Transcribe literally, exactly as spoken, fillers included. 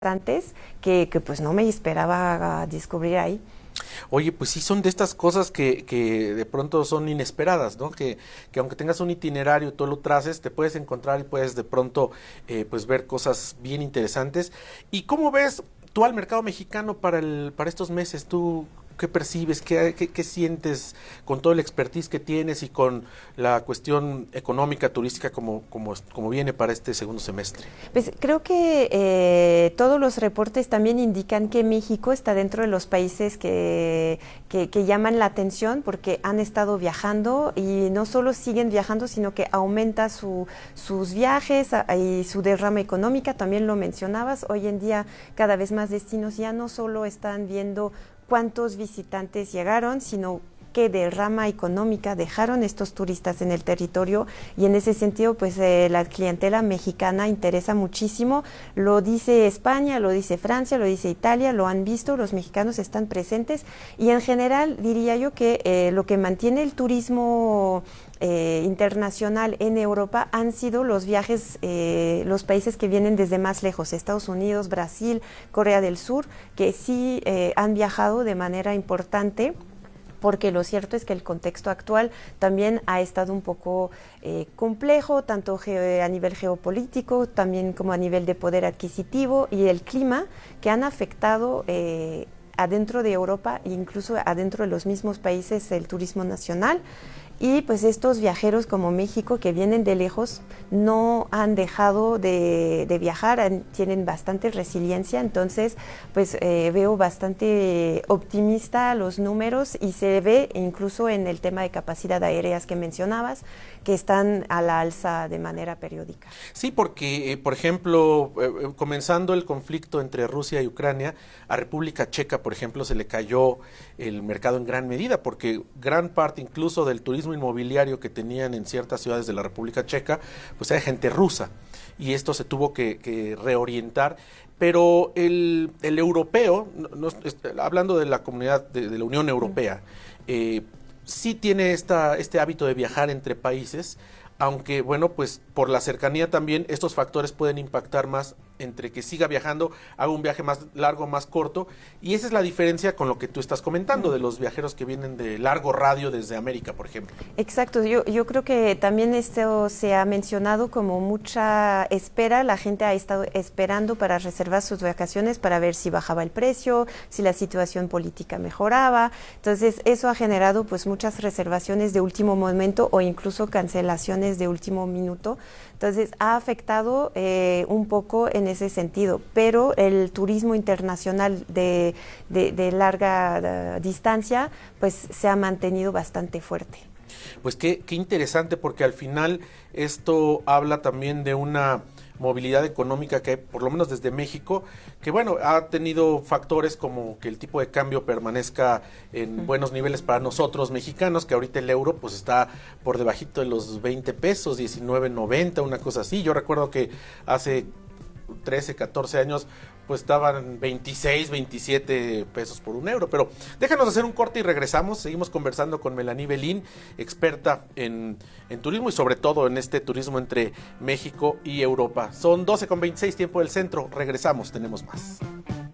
antes que, que pues no me esperaba descubrir ahí. Oye, pues sí, son de estas cosas que, que de pronto son inesperadas, ¿no? Que, que aunque tengas un itinerario, tú lo traces, te puedes encontrar y puedes de pronto eh, pues ver cosas bien interesantes. ¿Y cómo ves tú al mercado mexicano para el, para estos meses? ¿Tú qué percibes? ¿Qué, qué, qué sientes con todo el expertise que tienes y con la cuestión económica, turística, como, como, como viene para este segundo semestre? Pues creo que eh, todos los reportes también indican que México está dentro de los países que, que, que llaman la atención porque han estado viajando y no solo siguen viajando, sino que aumenta su, sus viajes a, y su derrama económica. También lo mencionabas, hoy en día cada vez más destinos ya no solo están viendo cuántos visitantes llegaron, sino qué derrama económica dejaron estos turistas en el territorio, y en ese sentido pues eh, la clientela mexicana interesa muchísimo. Lo dice España, lo dice Francia, lo dice Italia, lo han visto, los mexicanos están presentes, y en general diría yo que eh, lo que mantiene el turismo Eh, internacional en Europa han sido los viajes, eh, los países que vienen desde más lejos, Estados Unidos, Brasil, Corea del Sur, que sí eh, han viajado de manera importante, porque lo cierto es que el contexto actual también ha estado un poco eh, complejo, tanto a nivel geopolítico, también como a nivel de poder adquisitivo y el clima, que han afectado eh, adentro de Europa e incluso adentro de los mismos países el turismo nacional. Y pues estos viajeros como México que vienen de lejos no han dejado de, de viajar, han, tienen bastante resiliencia, entonces pues eh, veo bastante optimista los números y se ve incluso en el tema de capacidad aéreas que mencionabas, que están a la alza de manera periódica. Sí, porque, eh, por ejemplo, eh, comenzando el conflicto entre Rusia y Ucrania, a República Checa, por ejemplo, se le cayó el mercado en gran medida, porque gran parte incluso del turismo inmobiliario que tenían en ciertas ciudades de la República Checa, pues era gente rusa, y esto se tuvo que, que reorientar. Pero el, el europeo, no, no, hablando de la comunidad de, de la Unión Europea, eh, sí tiene esta, este hábito de viajar entre países, aunque bueno, pues por la cercanía también estos factores pueden impactar más entre que siga viajando, haga un viaje más largo, más corto, y esa es la diferencia con lo que tú estás comentando de los viajeros que vienen de largo radio desde América, por ejemplo. Exacto, yo, yo creo que también esto se ha mencionado como mucha espera, la gente ha estado esperando para reservar sus vacaciones para ver si bajaba el precio, si la situación política mejoraba, entonces eso ha generado pues muchas reservaciones de último momento o incluso cancelaciones de último minuto, entonces ha afectado eh, un poco en ese sentido, pero el turismo internacional de, de, de larga uh, distancia pues se ha mantenido bastante fuerte. Pues qué, qué interesante, porque al final esto habla también de una movilidad económica que por lo menos desde México, que bueno, ha tenido factores como que el tipo de cambio permanezca en uh-huh. buenos niveles para nosotros mexicanos, que ahorita el euro pues está por debajito de los veinte pesos, diecinueve noventa, una cosa así. Yo recuerdo que hace trece, catorce años pues estaban veintiséis, veintisiete pesos por un euro, pero déjanos hacer un corte y regresamos, seguimos conversando con Melanie Belín, experta en, en turismo y sobre todo en este turismo entre México y Europa. Son doce con veintiséis, tiempo del centro, regresamos, tenemos más.